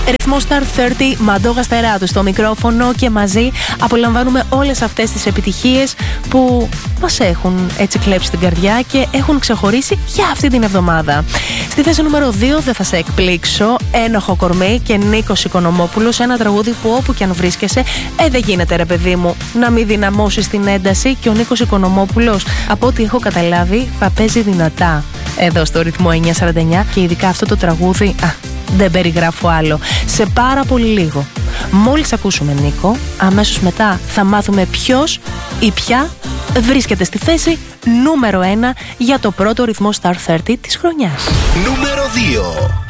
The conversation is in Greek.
Ρυθμό Star 30, Μαντόγα Στεράτου στο μικρόφωνο και μαζί απολαμβάνουμε όλες αυτές τις επιτυχίες που μας έχουν έτσι κλέψει την καρδιά και έχουν ξεχωρίσει για αυτή την εβδομάδα. Στη θέση νούμερο 2, δεν θα σε εκπλήξω, Ένοχο Κορμί και Νίκος Οικονομόπουλος, ένα τραγούδι που όπου και αν βρίσκεσαι, δεν γίνεται ρε παιδί μου να μην δυναμώσεις την ένταση, και ο Νίκος Οικονομόπουλος, από ό,τι έχω καταλάβει, θα παίζει δυνατά εδώ στο ρυθμό 949 και ειδικά αυτό το τραγούδι, δεν περιγράφω άλλο. Σε πάρα πολύ λίγο, μόλις ακούσουμε Νίκο, αμέσως μετά θα μάθουμε ποιος ή ποια βρίσκεται στη θέση νούμερο 1 για το πρώτο ρυθμό Star 30 της χρονιάς. Νούμερο 2.